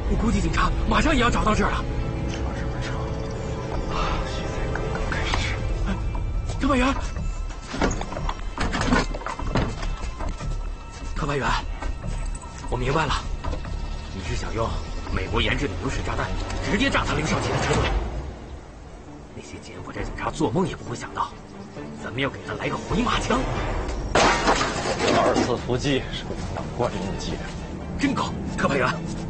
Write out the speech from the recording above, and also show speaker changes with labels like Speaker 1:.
Speaker 1: 我估计警察马上也要找到这儿了。
Speaker 2: 什么车？现在刚刚开始。
Speaker 1: 特派员，特派员，我明白了，你是想用美国研制的流水炸弹直接炸他刘少奇的车队。那些柬埔寨警察做梦也不会想到，咱们要给他来个回马枪。
Speaker 2: 2次伏击是挡过这一击的，
Speaker 1: 真高，特派员。